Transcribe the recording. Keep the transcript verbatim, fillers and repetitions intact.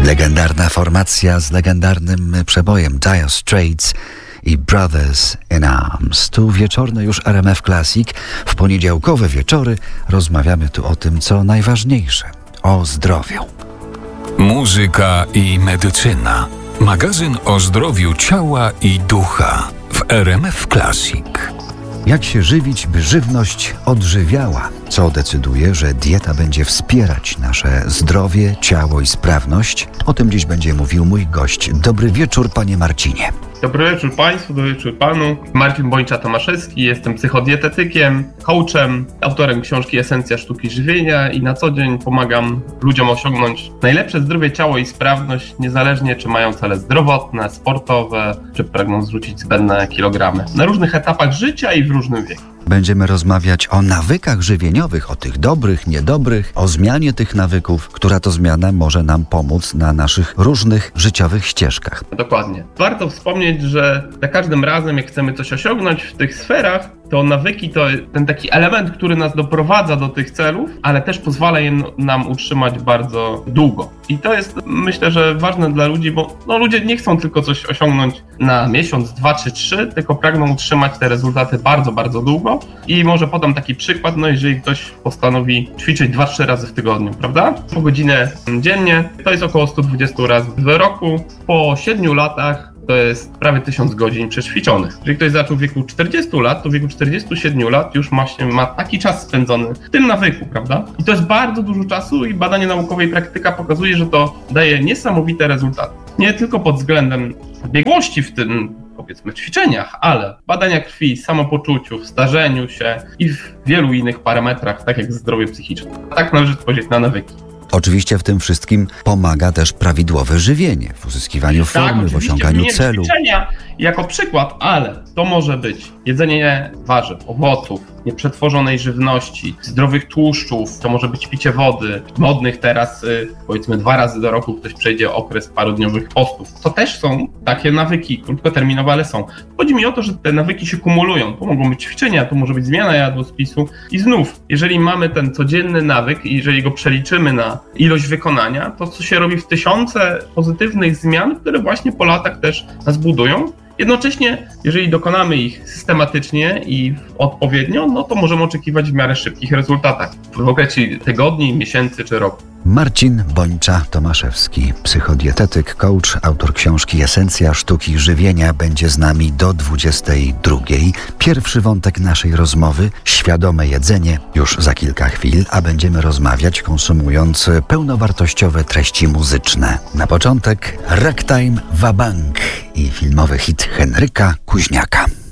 Legendarna formacja z legendarnym przebojem Dire Straits i Brothers in Arms. Tu wieczorny już R M F Classic. W poniedziałkowe wieczory rozmawiamy tu o tym, co najważniejsze. O zdrowiu. Muzyka i medycyna. Magazyn o zdrowiu ciała i ducha w R M F Classic. Jak się żywić, by żywność odżywiała? Co decyduje, że dieta będzie wspierać nasze zdrowie, ciało i sprawność? O tym dziś będzie mówił mój gość. Dobry wieczór, panie Marcinie. Dobry wieczór Państwu, dobry wieczór Panu. Marcin Bończa-Tomaszewski, jestem psychodietetykiem, coachem, autorem książki Esencja Sztuki Żywienia i na co dzień pomagam ludziom osiągnąć najlepsze zdrowie, ciało i sprawność, niezależnie czy mają cele zdrowotne, sportowe, czy pragną zrzucić zbędne kilogramy. Na różnych etapach życia i w różnym wieku. Będziemy rozmawiać o nawykach żywieniowych, o tych dobrych, niedobrych, o zmianie tych nawyków, która to zmiana może nam pomóc na naszych różnych życiowych ścieżkach. Dokładnie. Warto wspomnieć, że za każdym razem, jak chcemy coś osiągnąć w tych sferach, to nawyki to ten taki element, który nas doprowadza do tych celów, ale też pozwala je nam utrzymać bardzo długo. I to jest, myślę, że ważne dla ludzi, bo no, ludzie nie chcą tylko coś osiągnąć na miesiąc, dwa czy trzy, tylko pragną utrzymać te rezultaty bardzo, bardzo długo. I może podam taki przykład, no jeżeli ktoś postanowi ćwiczyć dwa trzy razy w tygodniu, prawda? Po godzinę dziennie, to jest około sto dwadzieścia razy w roku. Po siedmiu latach to jest prawie tysiąc godzin przećwiczonych. Jeżeli ktoś zaczął w wieku czterdziestu lat, to w wieku czterdziestu siedmiu lat już ma, się, ma taki czas spędzony w tym nawyku, prawda? I to jest bardzo dużo czasu i badanie naukowe i praktyka pokazuje, że to daje niesamowite rezultaty. Nie tylko pod względem biegłości w tym, powiedzmy, ćwiczeniach, ale badania krwi, samopoczuciu, w starzeniu się i w wielu innych parametrach, tak jak zdrowie psychiczne. Tak należy spojrzeć na nawyki. Oczywiście w tym wszystkim pomaga też prawidłowe żywienie w uzyskiwaniu formy, tak, w osiąganiu celu. Ćwiczenia jako przykład, ale to może być jedzenie warzyw, owoców, nieprzetworzonej żywności, zdrowych tłuszczów, to może być picie wody, modnych teraz, powiedzmy dwa razy do roku ktoś przejdzie okres parodniowych postów. To też są takie nawyki, krótkoterminowe, ale są. Chodzi mi o to, że te nawyki się kumulują. To mogą być ćwiczenia, to może być zmiana jadłospisu i znów, jeżeli mamy ten codzienny nawyk i jeżeli go przeliczymy na ilość wykonania, to co się robi w tysiące pozytywnych zmian, które właśnie po latach też nas budują. Jednocześnie, jeżeli dokonamy ich systematycznie i odpowiednio, no to możemy oczekiwać w miarę szybkich rezultatach w okresie tygodni, miesięcy czy roku. Marcin Bończa-Tomaszewski, psychodietetyk, coach, autor książki Esencja Sztuki Żywienia będzie z nami do dwudziestej drugiej. Pierwszy wątek naszej rozmowy, świadome jedzenie, już za kilka chwil, a będziemy rozmawiać konsumując pełnowartościowe treści muzyczne. Na początek Ragtime Wabank i filmowy hit Henryka Kuźniaka.